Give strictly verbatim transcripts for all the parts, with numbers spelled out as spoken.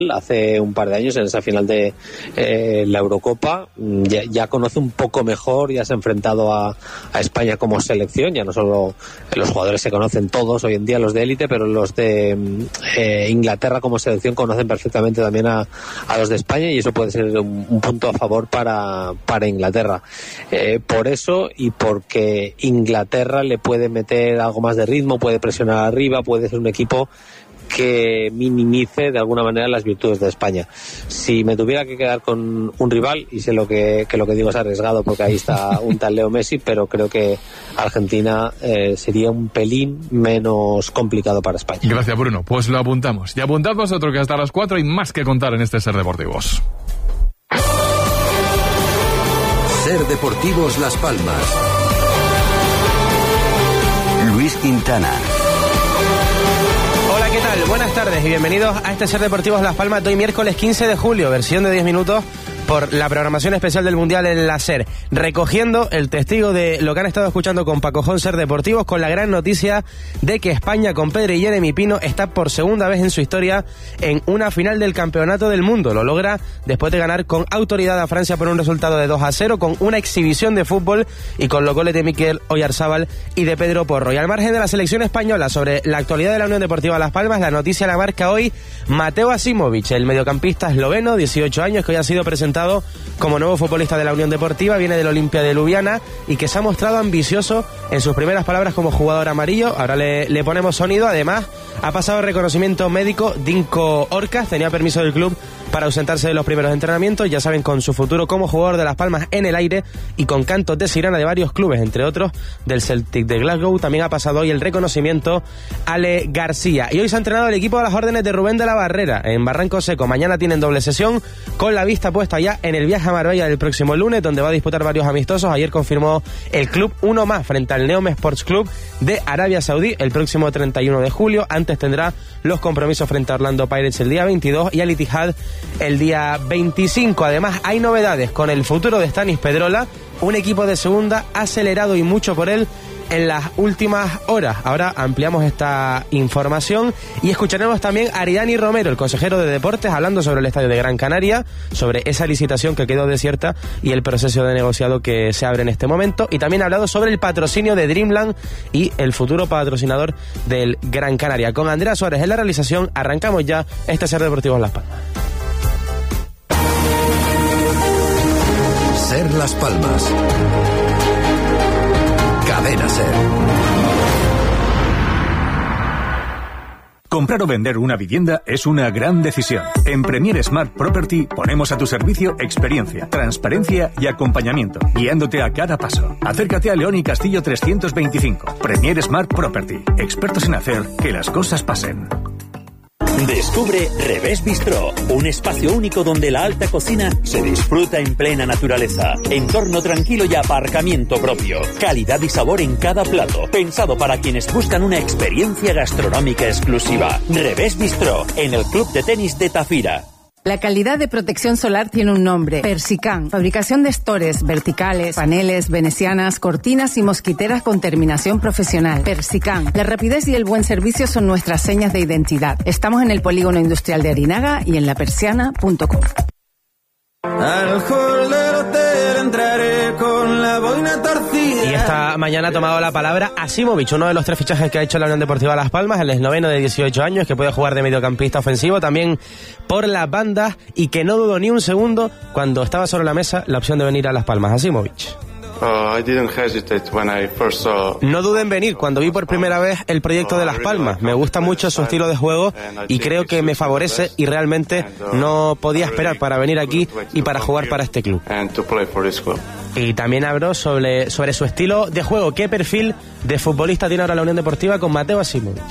hace un par de años en esa final de eh, la Eurocopa. Ya, ya conoce un poco mejor, ya se ha enfrentado a, a España como selección. Ya no solo los jugadores se conocen todos hoy en día, los de élite, pero los de eh, Inglaterra como selección conocen perfectamente también a, a los de España, y eso puede ser un, un punto a favor para, para Inglaterra. Eh, por eso, y porque Inglaterra le puede meter algo más de ritmo, puede presionar arriba, puede ser un equipo que minimice de alguna manera las virtudes de España. Si me tuviera que quedar con un rival, y sé lo que, que lo que digo es arriesgado porque ahí está un tal Leo Messi, pero creo que Argentina eh, sería un pelín menos complicado para España. Gracias, Bruno. Pues lo apuntamos. Y apuntad vosotros que hasta las cuatro hay más que contar en este Ser Deportivos. Ser Deportivos Las Palmas. Luis Quintana. Hola, ¿qué tal? Buenas tardes y bienvenidos a este Ser Deportivos Las Palmas de hoy miércoles quince de julio, versión de diez minutos por la programación especial del Mundial en la SER, recogiendo el testigo de lo que han estado escuchando con Paco Jón, Ser Deportivos, con la gran noticia de que España con Pedri y Jeremy Pino está por segunda vez en su historia en una final del Campeonato del Mundo. Lo logra después de ganar con autoridad a Francia por un resultado de dos a cero, con una exhibición de fútbol y con los goles de Mikel Oyarzábal y de Pedro Porro. Y al margen de la selección española, sobre la actualidad de la Unión Deportiva Las Palmas, la noticia la marca hoy Mateo Asimovic, el mediocampista esloveno, dieciocho años, que hoy ha sido presentado como nuevo futbolista de la Unión Deportiva, viene del Olimpia de Ljubljana y que se ha mostrado ambicioso en sus primeras palabras como jugador amarillo. Ahora le, le ponemos sonido. Además, ha pasado reconocimiento médico. Dinko Orcas tenía permiso del club para ausentarse de los primeros entrenamientos, ya saben, con su futuro como jugador de Las Palmas en el aire y con cantos de sirena de varios clubes, entre otros del Celtic de Glasgow. También ha pasado hoy el reconocimiento Ale García. Y hoy se ha entrenado el equipo a las órdenes de Rubén de la Barrera en Barranco Seco. Mañana tienen doble sesión, con la vista puesta ya en el viaje a Marbella del próximo lunes, donde va a disputar varios amistosos. Ayer confirmó el club uno más frente al Neom Sports Club de Arabia Saudí el próximo treinta y uno de julio. Antes tendrá los compromisos frente a Orlando Pirates el día veintidós y al Ittihad el día veinticinco. Además, hay novedades con el futuro de Stanis Pedrola, un equipo de segunda acelerado y mucho por él en las últimas horas. Ahora ampliamos esta información y escucharemos también a Aridani Romero, el consejero de Deportes, hablando sobre el estadio de Gran Canaria, sobre esa licitación que quedó desierta y el proceso de negociado que se abre en este momento. Y también ha hablado sobre el patrocinio de Dreamland y el futuro patrocinador del Gran Canaria. Con Andrea Suárez en la realización, arrancamos ya este Ser Deportivos Las Palmas. Ser Las Palmas. Cadena Ser. Comprar o vender una vivienda es una gran decisión. En Premier Smart Property ponemos a tu servicio experiencia, transparencia y acompañamiento, guiándote a cada paso. Acércate a León y Castillo trescientos veinticinco. Premier Smart Property, expertos en hacer que las cosas pasen. Descubre Revés Bistró, un espacio único donde la alta cocina se disfruta en plena naturaleza. Entorno tranquilo y aparcamiento propio. Calidad y sabor en cada plato. Pensado para quienes buscan una experiencia gastronómica exclusiva. Revés Bistró, en el Club de Tenis de Tafira. La calidad de protección solar tiene un nombre: Persican. Fabricación de estores, verticales, paneles, venecianas, cortinas y mosquiteras con terminación profesional. Persican. La rapidez y el buen servicio son nuestras señas de identidad. Estamos en el Polígono Industrial de Arinaga y en la persiana punto com. Al hall del hotel entraré con la boina torcida. Y esta mañana ha tomado la palabra Asimovic, uno de los tres fichajes que ha hecho la Unión Deportiva Las Palmas, el esloveno de dieciocho años, que puede jugar de mediocampista ofensivo, también por las bandas, y que no dudó ni un segundo cuando estaba sobre la mesa la opción de venir a Las Palmas. Asimovic. Uh, I didn't hesitate when I first saw... No dudé en venir cuando vi por primera vez el proyecto de Las Palmas. Me gusta mucho su estilo de juego y creo que me favorece, y realmente no podía esperar para venir aquí y para jugar para este club. Y también habló sobre, sobre su estilo de juego. ¿Qué perfil de futbolista tiene ahora la Unión Deportiva con Mateo Asimovic?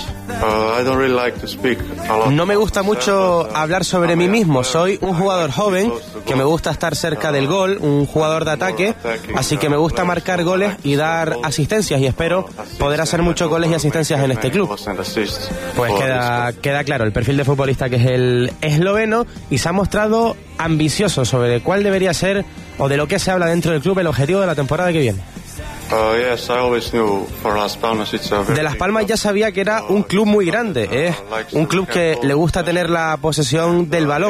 No me gusta mucho hablar sobre mí mismo. Soy un jugador joven que me gusta estar cerca del gol, un jugador de ataque, así que me gusta marcar goles y dar asistencias, y espero poder hacer muchos goles y asistencias en este club. Pues queda, queda claro el perfil de futbolista que es el esloveno, y se ha mostrado ambicioso sobre cuál debería ser, o de lo que se habla dentro del club, el objetivo de la temporada que viene. Uh, yes, I always knew for Las Palmas it's a very De Las Palmas ya sabía que era un club muy grande, es un club que le gusta tener la posesión del balón.